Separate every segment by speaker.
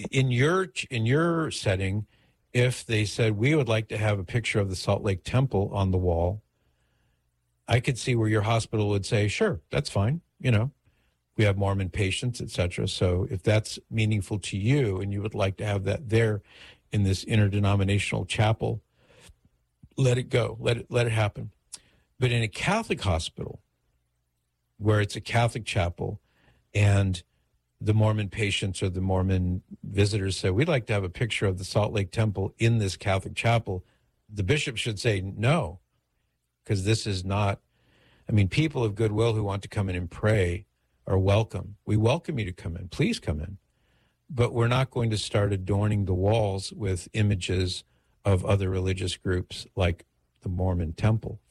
Speaker 1: In your setting, if they said, we would like to have a picture of the Salt Lake Temple on the wall, I could see where your hospital would say, sure, that's fine. You know, we have Mormon patients, et cetera. So if that's meaningful to you and you would like to have that there in this interdenominational chapel, let it go. Let it happen. But in a Catholic hospital, where it's a Catholic chapel, and the Mormon patients or the Mormon visitors say, we'd like to have a picture of the Salt Lake Temple in this Catholic chapel, the bishop should say no, because this is not, I mean, people of goodwill who want to come in and pray are welcome. We welcome you to come in. Please come in. But we're not going to start adorning the walls with images of other religious groups like the Mormon temple.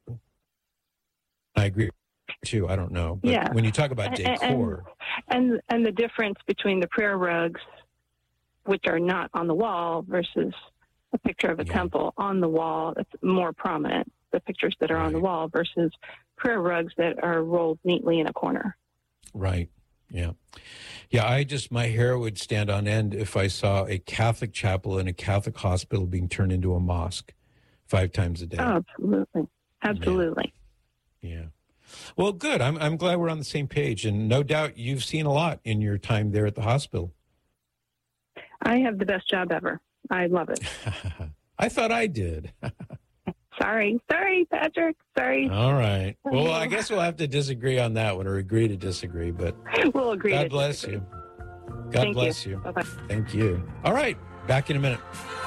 Speaker 1: I agree too. I don't know. But when you talk about decor.
Speaker 2: And the difference between the prayer rugs, which are not on the wall, versus a picture of a temple on the wall, that's more prominent. The pictures that are on the wall versus prayer rugs that are rolled neatly in a corner.
Speaker 1: Right. Yeah. Yeah. My hair would stand on end if I saw a Catholic chapel in a Catholic hospital being turned into a mosque 5 times a day.
Speaker 2: Oh, absolutely. Absolutely.
Speaker 1: Yeah. Well, good. I'm glad we're on the same page. And no doubt you've seen a lot in your time there at the hospital.
Speaker 2: I have the best job ever. I love it.
Speaker 1: I thought I did.
Speaker 2: Sorry, Patrick. Sorry.
Speaker 1: All right. Well, I guess we'll have to disagree on that one, or agree to disagree. But
Speaker 2: we'll agree.
Speaker 1: God bless you. God bless you.
Speaker 2: Bye-bye.
Speaker 1: Thank you. All right. Back in a minute.